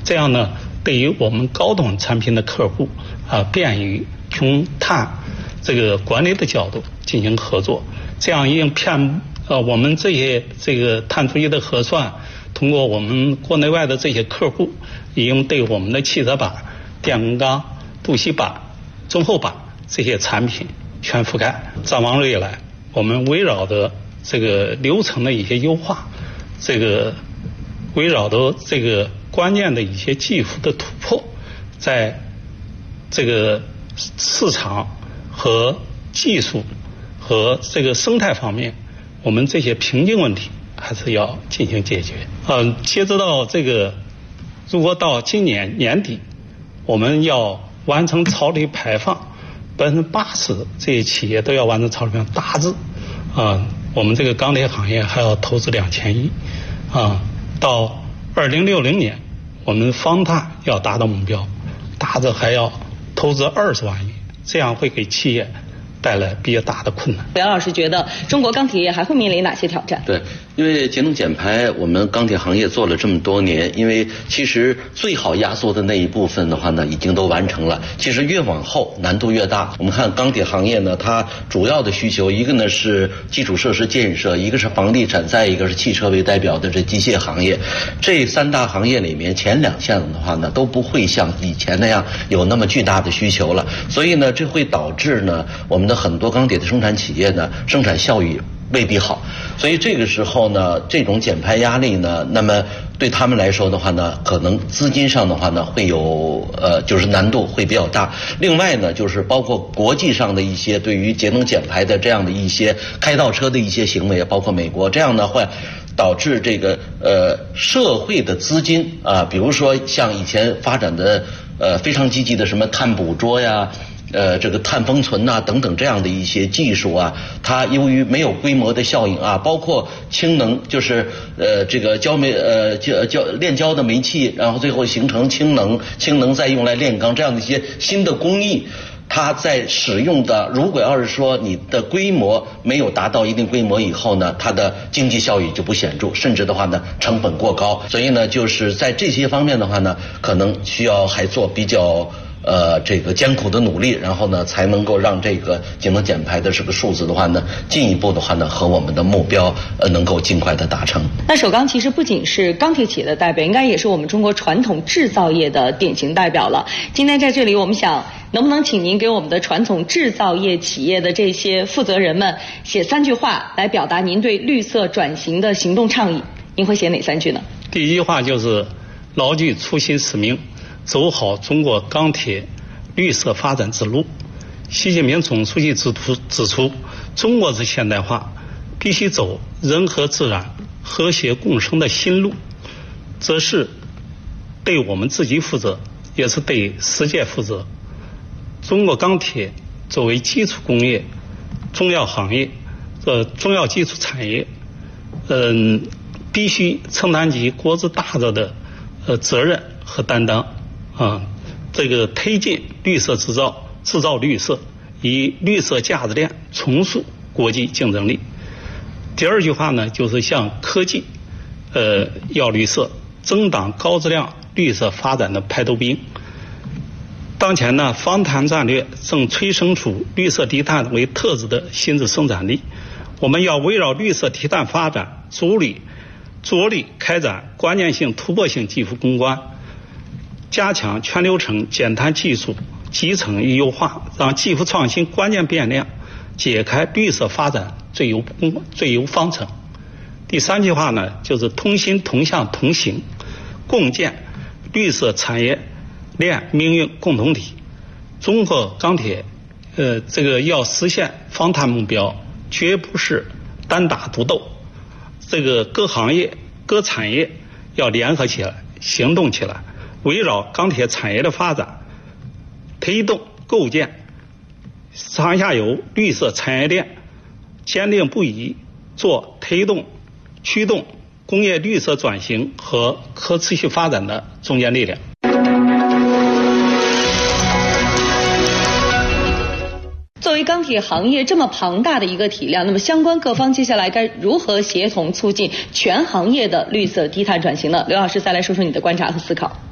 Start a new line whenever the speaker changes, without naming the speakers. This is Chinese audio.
这样呢，对于我们高端产品的客户便于从碳这个管理的角度进行合作。这样应我们这个碳足迹的核算，通过我们国内外的这些客户，已经对我们的汽车板、电工钢、镀锡板、中厚板这些产品全覆盖。展望未来，我们围绕着这个流程的一些优化，围绕着这个关键的一些技术的突破，在这个市场和技术和这个生态方面，我们这些瓶颈问题还是要进行解决。截止到如果到今年年底，我们要完成超滤排放80%，这些企业都要完成超滤排放，大致我们这个钢铁行业还要投资2000亿到2060年，我们方碳要达到目标，大致还要投资20万亿，这样会给企业带来比较大的困难。
梁老师觉得中国钢铁业还会面临哪些挑战？
对，因为节能减排我们钢铁行业做了这么多年，因为其实最好压缩的那一部分的话呢已经都完成了，其实越往后难度越大。我们看钢铁行业呢，它主要的需求一个呢是基础设施建设，一个是房地产，再一个是汽车为代表的这机械行业。这3大行业里面前2项的话呢都不会像以前那样有那么巨大的需求了，所以呢这会导致呢我们的很多钢铁的生产企业呢生产效益未必好，所以这个时候呢这种减排压力呢，那么对他们来说的话呢，可能资金上的话呢会有就是难度会比较大。另外呢就是包括国际上的一些对于节能减排的这样的一些开倒车的一些行为，包括美国，这样呢会导致这个社会的资金比如说像以前发展的非常积极的什么碳捕捉呀，这个碳封存等等这样的一些技术它由于没有规模的效应包括氢能，就是这个炼焦的煤气，然后最后形成氢能再用来炼钢，这样的一些新的工艺，它在使用的，如果要是说你的规模没有达到一定规模以后呢，它的经济效益就不显著，甚至的话呢成本过高，所以呢就是在这些方面的话呢，可能需要还做比较这个艰苦的努力，然后呢才能够让这个节能减排的这个数字的话呢，进一步的话呢和我们的目标能够尽快的达成。
那首钢其实不仅是钢铁企业的代表，应该也是我们中国传统制造业的典型代表了。今天在这里，我们想能不能请您给我们的传统制造业企业的这些负责人们写3句话来表达您对绿色转型的行动倡议？您会写哪3句呢？
第一句话就是牢记初心使命，走好中国钢铁绿色发展之路。习近平总书记指出，中国式现代化必须走人和自然和谐共生的新路，这是对我们自己负责，也是对世界负责。中国钢铁作为基础工业、重要行业、重要基础产业，必须承担起国之大责的责任和担当这个推进绿色制造，制造绿色，以绿色价值链重塑国际竞争力。第2句话呢，就是向科技要绿色，争当高质量绿色发展的排头兵。当前呢，方碳战略正催生出绿色低碳为特质的新质生产力。我们要围绕绿色低碳发展，着力开展关键性突破性技术攻关，加强全流程减碳技术集成与优化，让技术创新关键变量解开绿色发展最优方程。第3句话呢，就是同心同向同行，共建绿色产业链命运共同体。中国钢铁这个要实现方碳目标，绝不是单打独斗，这个各行业各产业要联合起来，行动起来，围绕钢铁产业的发展，推动构建上下游绿色产业链，坚定不移做推动驱动工业绿色转型和可持续发展的中坚力量。
作为钢铁行业这么庞大的一个体量，那么相关各方接下来该如何协同促进全行业的绿色低碳转型呢？刘老师再来说说你的观察和思考。